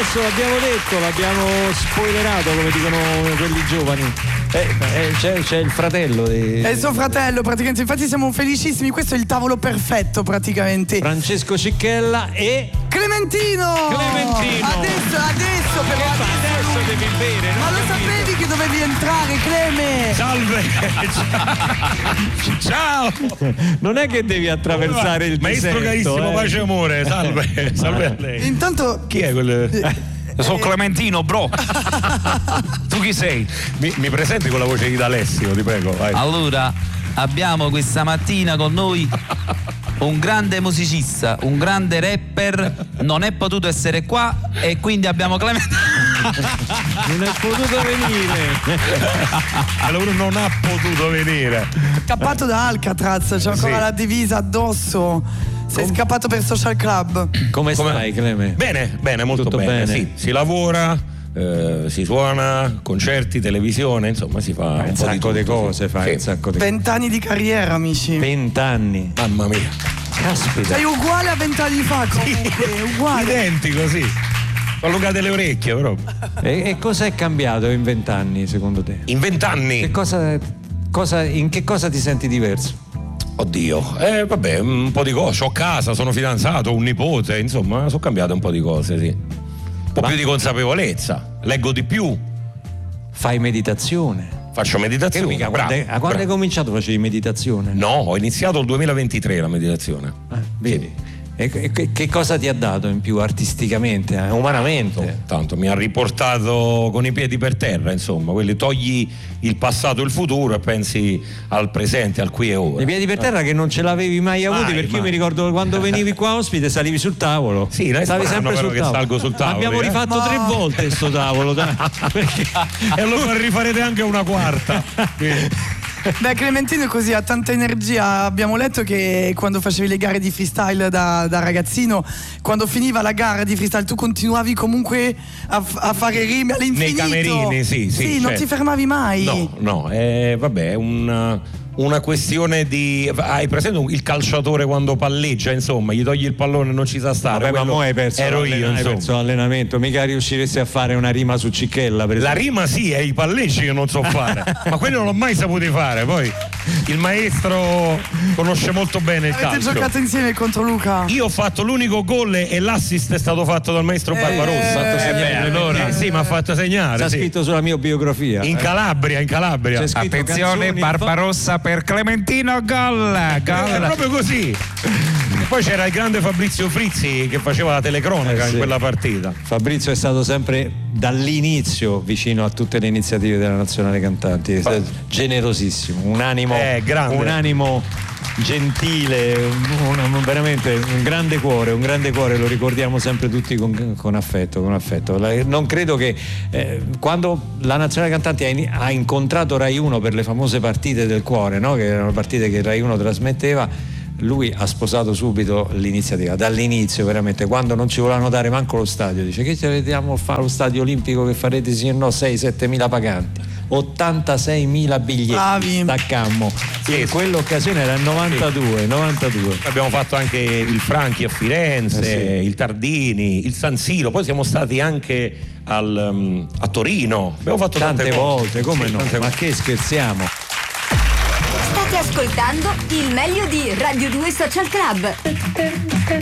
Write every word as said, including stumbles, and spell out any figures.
adesso l'abbiamo detto, l'abbiamo spoilerato, come dicono quelli giovani. Eh, eh, c'è, c'è il fratello di... È il suo fratello praticamente, infatti siamo felicissimi, questo è il tavolo perfetto praticamente. Francesco Cicchella e... Clementino! Clementino! Adesso, adesso però Che fa? adesso, Adesso devi bere, ma non lo capito? sapevi che dovevi entrare, Cleme? Salve! Ciao! Non è che devi attraversare il Maestro deserto, carissimo, eh. pace e amore, salve, salve a lei. Intanto Chi è quel... Sono Clementino, bro. Tu chi sei? Mi, mi presenti con la voce di D'Alessio, ti prego, vai. Allora, abbiamo questa mattina con noi un grande musicista, un grande rapper, non è potuto essere qua e quindi abbiamo Clementino. Non è potuto venire. Allora non ha potuto venire. scappato da Alcatraz, c'è ancora Sì. la divisa addosso. Sei scappato per Social Club. Come stai, Cleme? Bene, bene, molto Tutto bene. bene? Sì, si lavora, eh, si suona, concerti, televisione, insomma si fa un, Un po' di sacco tutto, di cose, sì. fai Sì. un sacco di cose. Vent'anni di carriera, amici. Vent'anni. Mamma mia. Caspita. Sei uguale a vent'anni fa, comunque, uguale. Identico, sì. Allungate le orecchie, però. E, e cosa è cambiato in vent'anni, secondo te? In vent'anni. Che cosa, cosa, in che cosa ti senti diverso? Oddio, eh vabbè, un po' di cose. Ho casa, sono fidanzato, ho un nipote, insomma, sono cambiate un po' di cose, sì. Un po' Ma- più di consapevolezza, leggo di più, Fai meditazione? faccio Che meditazione. mica, bravo, quando, è, a quando hai bravo. cominciato facevi meditazione? No, ho iniziato il duemilaventitré la meditazione. Eh, vedi? E che, che- che cosa ti ha dato in più artisticamente, eh, umanamente? Tanto mi ha riportato con i piedi per terra, insomma, quelli togli il passato e il futuro e pensi al presente, al qui e ora. I piedi per terra che non ce l'avevi mai avuti, Mai, perché io mai. mi ricordo quando venivi qua ospite salivi sul tavolo. Sì, è stavi strano sempre però sul che tavolo. salgo sul tavolo, Abbiamo eh. rifatto Ma- tre volte sto tavolo, dai, perché E allora rifarete anche una quarta. Beh, Clementino è così, ha tanta energia. Abbiamo letto che quando facevi le gare di freestyle da, da ragazzino, quando finiva la gara di freestyle tu continuavi comunque a, f- a fare rime all'infinito. Nei camerini, sì, sì, non certo. ti fermavi mai. No, no, eh, vabbè, è una, una questione di. Hai presente il calciatore quando palleggia, insomma, gli togli il pallone e non ci sa stare. Vabbè, ma Quello mo hai perso, ero l'allena- io, hai insomma. perso l'allenamento, mica riusciresti a fare una rima su Cicchella, per La esempio. rima sì, è i palleggi che non so fare, ma quelli non l'ho mai saputi fare. Poi il maestro conosce molto bene il Avete calcio. giocato insieme contro Luca? Io ho fatto l'unico gol e l'assist è stato fatto dal maestro Barbarossa. fatto segnare, Eh, allora. eh, sì, mi ha fatto segnare. C'è sì. scritto sulla mia biografia. In eh. Calabria, in Calabria. C'è scritto Attenzione, canzoni- Barbarossa per Clementino, gol! È Gol! proprio così. Poi c'era il grande Fabrizio Frizzi che faceva la telecronaca Eh, sì. in quella partita. Fabrizio è stato sempre dall'inizio vicino a tutte le iniziative della Nazionale Cantanti, è stato generosissimo, un animo, Eh, grande. un animo gentile, un, un- veramente un grande cuore, un grande cuore, lo ricordiamo sempre tutti con, con affetto, con affetto. La- non credo che eh, quando la Nazionale Cantanti ha, in- ha incontrato Rai uno per le famose partite del cuore, no? Che erano partite che Rai uno trasmetteva, lui ha sposato subito l'iniziativa, dall'inizio veramente, quando non ci volevano dare manco lo stadio, dice: che ci vediamo a fare lo stadio olimpico, che farete sì o no sei sette mila paganti, ottantasei mila biglietti, Bravi. staccammo. In quell'occasione era il novantadue, novantadue. Abbiamo fatto anche il Franchi a Firenze, Eh sì. il Tardini, il San Siro, poi siamo stati anche al, um, a Torino. Abbiamo fatto tante, Tante cose. volte, come Sì, no? tante Ma volte. che scherziamo? State ascoltando il meglio di Radio due Social Club.